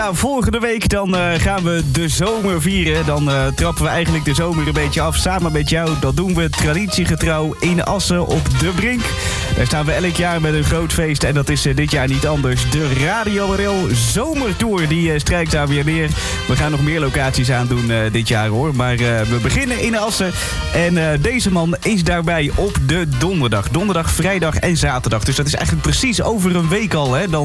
Ja, volgende week dan gaan we de zomer vieren. Dan trappen we eigenlijk de zomer een beetje af samen met jou. Dat doen we traditiegetrouw in Assen op de Brink. Daar staan we elk jaar met een groot feest. En dat is dit jaar niet anders. De Radio RL Zomertour die strijkt daar weer neer. We gaan nog meer locaties aandoen dit jaar hoor. Maar we beginnen in Assen. En deze man is daarbij op de donderdag. Donderdag, vrijdag en zaterdag. Dus dat is eigenlijk precies over een week al. Hè? Dan